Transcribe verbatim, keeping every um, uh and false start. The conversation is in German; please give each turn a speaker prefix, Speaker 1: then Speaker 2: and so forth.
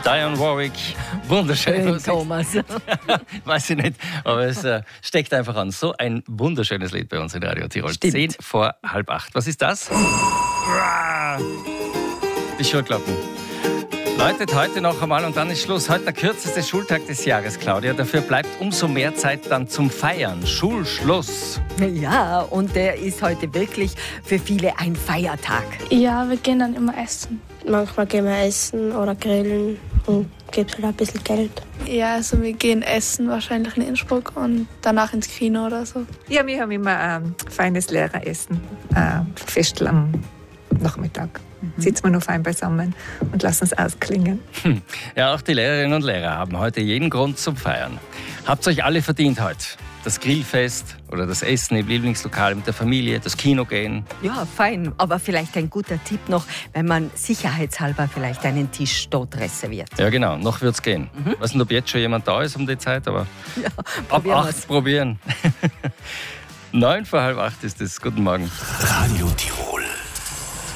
Speaker 1: Dionne Warwick, wunderschön.
Speaker 2: Schön, Thomas.
Speaker 1: Weiß ich nicht, aber es äh, steckt einfach an. So ein wunderschönes Lied bei uns in Radio Tirol.
Speaker 2: Stimmt.
Speaker 1: Zehn vor halb acht. Was ist das? Die Schulglocken. Läutet heute noch einmal und dann ist Schluss. Heute der kürzeste Schultag des Jahres, Claudia. Dafür bleibt umso mehr Zeit dann zum Feiern. Schulschluss.
Speaker 2: Ja, und der ist heute wirklich für viele ein Feiertag.
Speaker 3: Ja, wir gehen dann immer essen.
Speaker 4: Manchmal gehen wir essen oder grillen und gibt halt ein bisschen Geld.
Speaker 3: Ja, also wir gehen essen wahrscheinlich in Innsbruck und danach ins Kino oder so.
Speaker 5: Ja, wir haben immer ein feines Lehreressen, ein Festel am Nachmittag. Mhm. Sitzen wir noch fein beisammen und lassen es ausklingen.
Speaker 1: Hm. Ja, auch die Lehrerinnen und Lehrer haben heute jeden Grund zum Feiern. Habt's euch alle verdient heute. Das Grillfest oder das Essen im Lieblingslokal mit der Familie, das Kino gehen.
Speaker 2: Ja, fein. Aber vielleicht ein guter Tipp noch, wenn man sicherheitshalber vielleicht einen Tisch dort reserviert.
Speaker 1: Ja, genau. Noch wird's gehen. Mhm. Ich weiß nicht, ob jetzt schon jemand da ist um die Zeit, aber
Speaker 2: ja,
Speaker 1: ab acht probieren. Neun vor halb acht ist es. Guten Morgen.
Speaker 6: Radio Tirol.